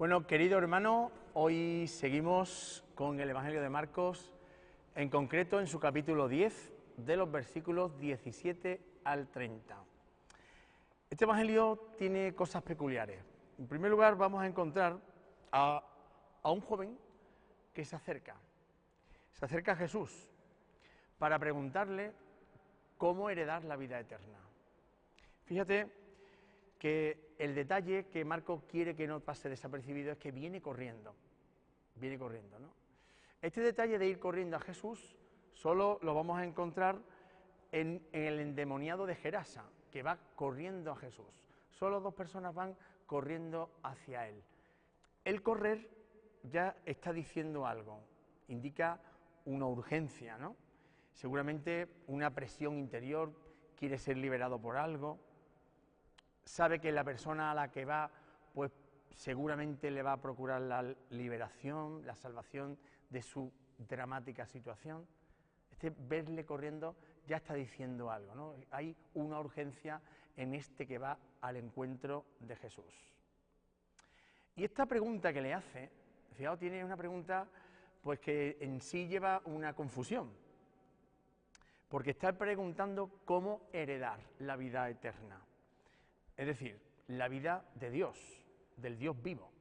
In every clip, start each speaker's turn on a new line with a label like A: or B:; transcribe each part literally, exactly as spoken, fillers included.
A: Bueno, querido hermano, hoy seguimos con el Evangelio de Marcos, en concreto en su capítulo diez, de los versículos diecisiete al treinta. Este Evangelio tiene cosas peculiares. En primer lugar, vamos a encontrar a, a un joven que se acerca, se acerca a Jesús para preguntarle cómo heredar la vida eterna. Fíjate que el detalle que Marcos quiere que no pase desapercibido es que viene corriendo, viene corriendo, ¿no? Este detalle de ir corriendo a Jesús solo lo vamos a encontrar en, en el endemoniado de Gerasa, que va corriendo a Jesús. Solo dos personas van corriendo hacia él. El correr ya está diciendo algo, indica una urgencia, ¿no? Seguramente una presión interior, quiere ser liberado por algo. Sabe que la persona a la que va, pues seguramente le va a procurar la liberación, la salvación de su dramática situación. Este verle corriendo ya está diciendo algo, ¿no? Hay una urgencia en este que va al encuentro de Jesús. Y esta pregunta que le hace, fijaos, tiene una pregunta pues que en sí lleva una confusión, porque está preguntando cómo heredar la vida eterna. Es decir, la vida de Dios, del Dios vivo.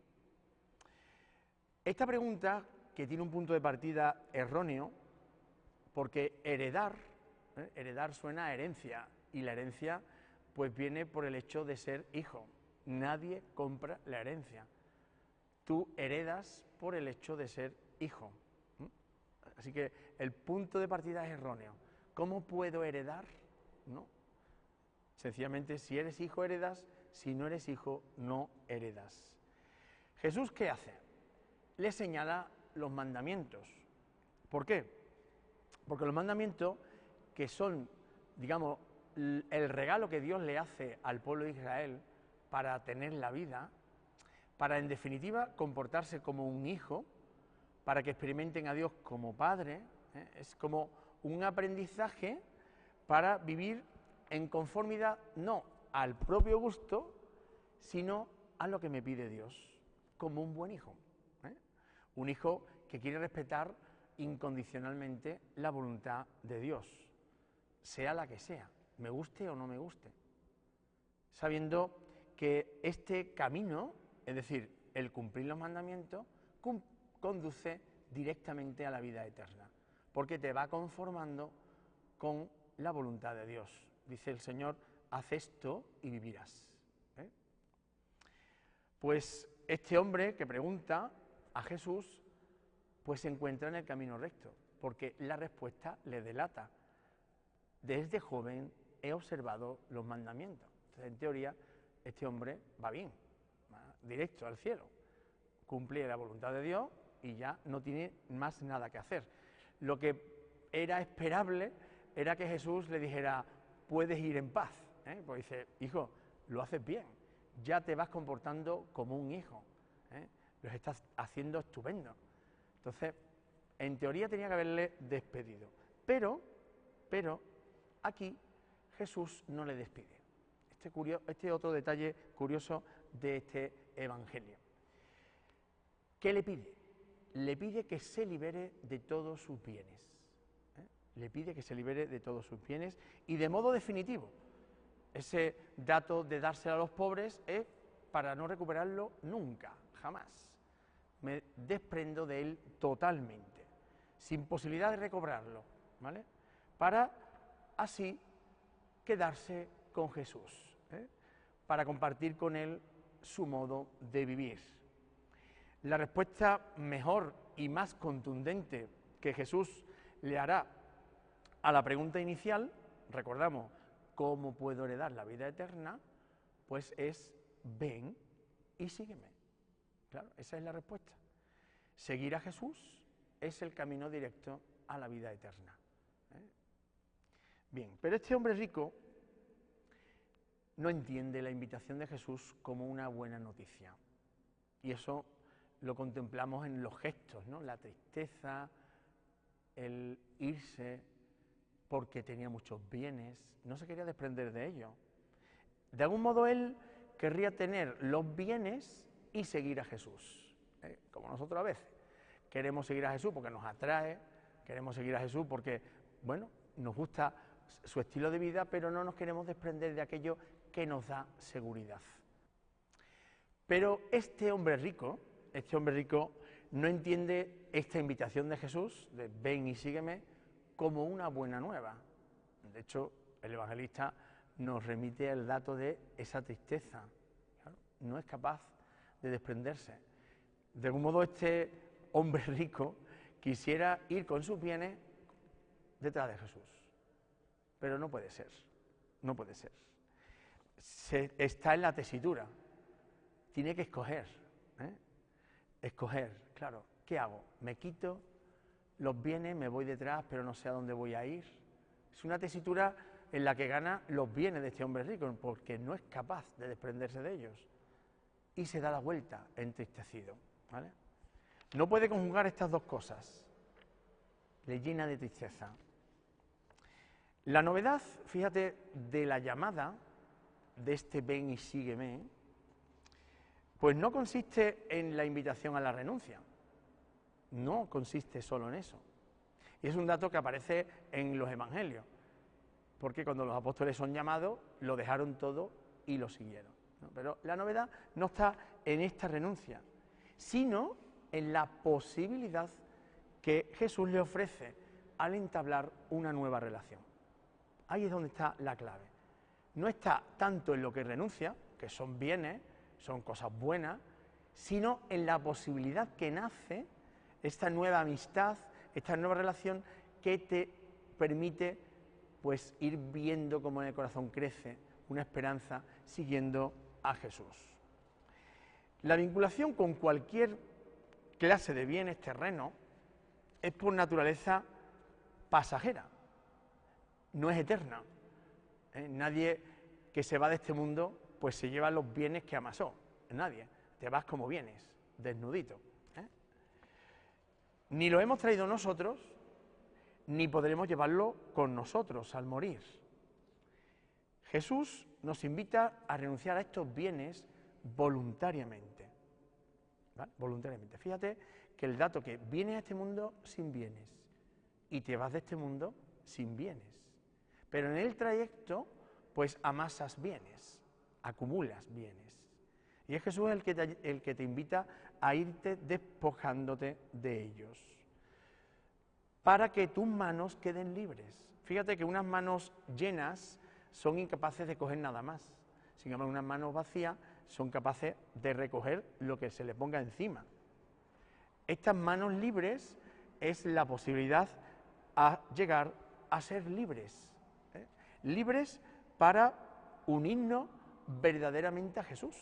A: Esta pregunta, que tiene un punto de partida erróneo, porque heredar, ¿eh? heredar suena a herencia, y la herencia pues viene por el hecho de ser hijo. Nadie compra la herencia. Tú heredas por el hecho de ser hijo. ¿Mm? Así que el punto de partida es erróneo. ¿Cómo puedo heredar? ¿No? Sencillamente, si eres hijo, heredas; si no eres hijo, no heredas. Jesús, ¿qué hace? Le señala los mandamientos. ¿Por qué? Porque los mandamientos, que son, digamos, el regalo que Dios le hace al pueblo de Israel para tener la vida, para, en definitiva, comportarse como un hijo, para que experimenten a Dios como Padre, ¿eh? Es como un aprendizaje para vivir en conformidad no al propio gusto, sino a lo que me pide Dios, como un buen hijo, ¿eh? Un hijo que quiere respetar incondicionalmente la voluntad de Dios, sea la que sea, me guste o no me guste, sabiendo que este camino, es decir, el cumplir los mandamientos, conduce directamente a la vida eterna, porque te va conformando con la voluntad de Dios. Dice el Señor, haz esto y vivirás. ¿Eh? Pues este hombre que pregunta a Jesús, pues se encuentra en el camino recto, porque la respuesta le delata. Desde joven he observado los mandamientos. Entonces, en teoría, este hombre va bien, va directo al cielo, cumple la voluntad de Dios y ya no tiene más nada que hacer. Lo que era esperable era que Jesús le dijera, puedes ir en paz, ¿eh? Pues dice, hijo, lo haces bien, ya te vas comportando como un hijo, ¿eh? Los estás haciendo estupendo. Entonces, en teoría tenía que haberle despedido, pero, pero, aquí Jesús no le despide. Este, curioso, este otro detalle curioso de este evangelio. ¿Qué le pide? Le pide que se libere de todos sus bienes. Le pide que se libere de todos sus bienes y de modo definitivo. Ese dato de dárselo a los pobres es para no recuperarlo nunca, jamás. Me desprendo de él totalmente, sin posibilidad de recobrarlo, ¿vale? Para así quedarse con Jesús, ¿eh? Para compartir con él su modo de vivir. La respuesta mejor y más contundente que Jesús le hará a la pregunta inicial, recordamos, ¿cómo puedo heredar la vida eterna? Pues es, ven y sígueme. Claro, esa es la respuesta. Seguir a Jesús es el camino directo a la vida eterna. ¿Eh? Bien, pero este hombre rico no entiende la invitación de Jesús como una buena noticia. Y eso lo contemplamos en los gestos, ¿no? La tristeza, el irse porque tenía muchos bienes, no se quería desprender de ellos. De algún modo él querría tener los bienes y seguir a Jesús. ¿eh? Como nosotros a veces queremos seguir a Jesús porque nos atrae, queremos seguir a Jesús porque, bueno, nos gusta su estilo de vida, pero no nos queremos desprender de aquello que nos da seguridad. Pero este hombre rico, este hombre rico no entiende esta invitación de Jesús, de ven y sígueme, como una buena nueva. De hecho, el evangelista nos remite el dato de esa tristeza. Claro, no es capaz de desprenderse. De algún modo, este hombre rico quisiera ir con sus bienes detrás de Jesús. Pero no puede ser, no puede ser. Se, está en la tesitura. Tiene que escoger, ¿eh? Escoger, claro, ¿qué hago? ¿Me quito los bienes, me voy detrás, pero no sé a dónde voy a ir? Es una tesitura en la que gana los bienes de este hombre rico, porque no es capaz de desprenderse de ellos. Y se da la vuelta entristecido, ¿vale? No puede conjugar estas dos cosas. Le llena de tristeza. La novedad, fíjate, de la llamada de este ven y sígueme, pues no consiste en la invitación a la renuncia, no consiste solo en eso. Y es un dato que aparece en los evangelios, porque cuando los apóstoles son llamados, lo dejaron todo y lo siguieron, ¿no? Pero la novedad no está en esta renuncia, sino en la posibilidad que Jesús le ofrece al entablar una nueva relación. Ahí es donde está la clave. No está tanto en lo que renuncia, que son bienes, son cosas buenas, sino en la posibilidad que nace esta nueva amistad, esta nueva relación que te permite pues ir viendo cómo en el corazón crece una esperanza siguiendo a Jesús. La vinculación con cualquier clase de bienes terrenos es por naturaleza pasajera, no es eterna. ¿Eh? Nadie que se va de este mundo pues se lleva los bienes que amasó. Nadie. Te vas como vienes, desnudito. ¿eh? Ni lo hemos traído nosotros, ni podremos llevarlo con nosotros al morir. Jesús nos invita a renunciar a estos bienes voluntariamente. ¿Vale? Voluntariamente. Fíjate que el dato que vienes a este mundo sin bienes y te vas de este mundo sin bienes. Pero en el trayecto, pues amasas bienes, acumulas bienes. Y es Jesús el que te, el que te invita a irte despojándote de ellos, para que tus manos queden libres. Fíjate que unas manos llenas son incapaces de coger nada más. Sin embargo, unas manos vacías son capaces de recoger lo que se le ponga encima. Estas manos libres es la posibilidad a llegar a ser libres. ¿eh? Libres para unirnos verdaderamente a Jesús.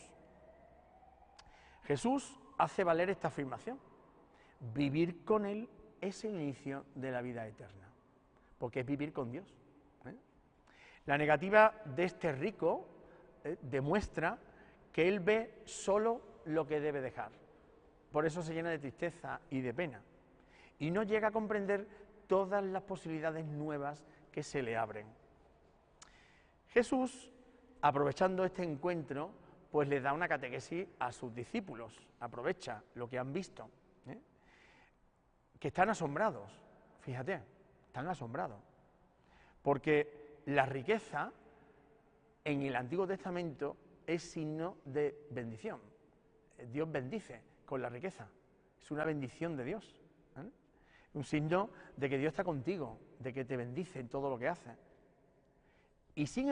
A: Jesús hace valer esta afirmación. Vivir con Él es el inicio de la vida eterna, porque es vivir con Dios. ¿eh? La negativa de este rico eh, demuestra que él ve solo lo que debe dejar. Por eso se llena de tristeza y de pena. Y no llega a comprender todas las posibilidades nuevas que se le abren. Jesús, aprovechando este encuentro, pues le da una catequesis a sus discípulos. Aprovecha lo que han visto, ¿eh? que están asombrados. Fíjate, están asombrados. Porque la riqueza en el Antiguo Testamento es signo de bendición. Dios bendice con la riqueza. Es una bendición de Dios. ¿eh? Un signo de que Dios está contigo, de que te bendice en todo lo que haces. Y sin